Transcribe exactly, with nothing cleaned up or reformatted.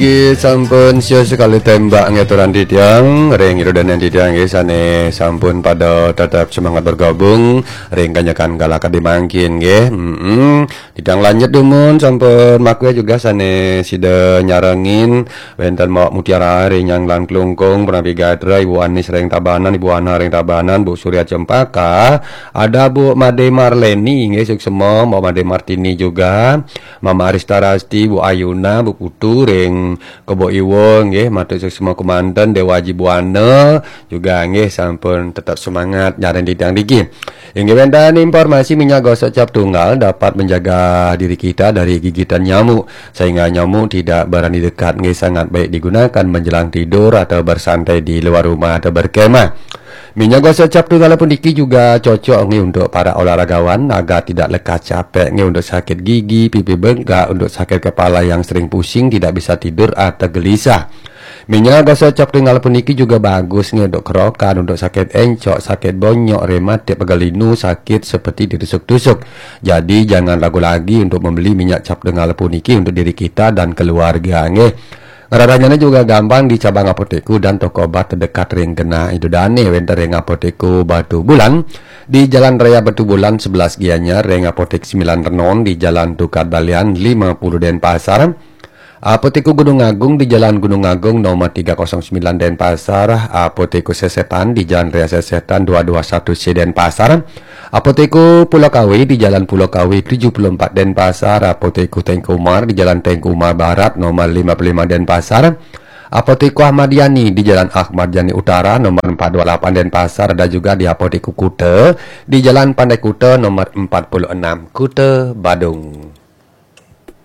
Iki sampun sio sekali tembak ngaturan tiang ring dan yang tiang sane sampun pada tetap semangat bergabung ring kanyakan galak dimangkin nggih. Heeh. Tidang lanjut dumun sampun makwe juga sane sida nyarengin wenten mau mutiara ring yang lan klungkung Prabi Gadra Ibu Anis ring Tabanan Ibu Ana ring Tabanan Bu Surya Cempaka ada Bu Made Marleni nggih suksema Mbak Made Martini juga Mama Arista Rasti Bu Ayuna Bu Putu ring Kobo Iwo nggih matur semua komandan Dewaji Buana juga nggih sampun tetap semangat nyaren didang diki. Inggih wonten informasi minyak gosok cap tunggal dapat menjaga diri kita dari gigitan nyamuk sehingga nyamuk tidak berani dekat nggih sangat baik digunakan menjelang tidur atau bersantai di luar rumah atau berkemah. Minyak gosok cap tunggal pun diki juga cocok nih untuk para olahragawan agar tidak lekas capek nih untuk sakit gigi, pipi bengkak, untuk sakit kepala yang sering pusing, tidak bisa tidur atau gelisah. Minyak gosok cap tunggal pun diki juga bagus nih untuk kerokan, untuk sakit encok, sakit bonyok, rematik, pegalinu, sakit seperti ditusuk-tusuk. Jadi jangan ragu lagi untuk membeli minyak cap tunggal pun diki untuk diri kita dan keluarga nih. Ngararanya juga gampang di cabang apoteku dan toko obat terdekat ring kena itu dane wenter ring apoteku Batu Bulan di Jalan Raya Batu Bulan sebelas gianya ring apotek sembilan Renon di Jalan Tukat Balian lima puluh Denpasar. Apoteku Gunung Agung di Jalan Gunung Agung nomor tiga nol sembilan Denpasar. Apoteku Sesetan di Jalan Raya Sesetan dua dua satu C Denpasar. Apoteku Pulau Kawi di Jalan Pulau Kawi tujuh puluh empat Denpasar. Apoteku Tengku Umar di Jalan Tengku Umar Barat nomor lima puluh lima Denpasar. Apoteku Ahmad Yani di Jalan Ahmad Yani Utara nomor empat dua delapan Denpasar. Ada juga di Apoteku Kute di Jalan Pandai Kute nomor empat puluh enam Kute Badung.